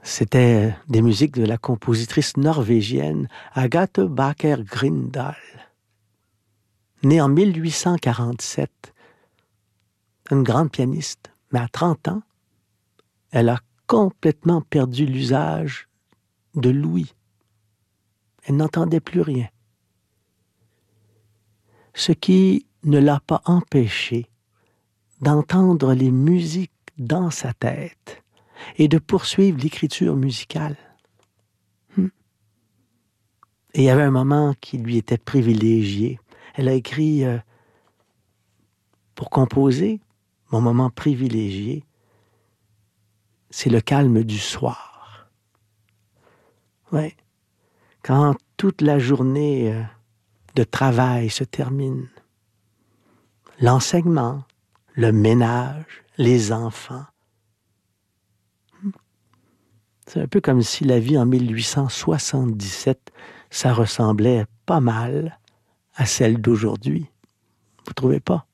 C'était des musiques de la compositrice norvégienne Agathe Baker Grindal. Née en 1847, une grande pianiste, mais à 30 ans, elle a complètement perdu l'usage de l'ouïe. Elle n'entendait plus rien. Ce qui ne l'a pas empêchée d'entendre les musiques dans sa tête et de poursuivre l'écriture musicale. Et il y avait un moment qui lui était privilégié. Elle a écrit pour composer, mon moment privilégié, c'est le calme du soir. Ouais. Quand toute la journée de travail se termine, l'enseignement, le ménage, les enfants. C'est un peu comme si la vie en 1877, ça ressemblait pas mal à celle d'aujourd'hui. Vous trouvez pas?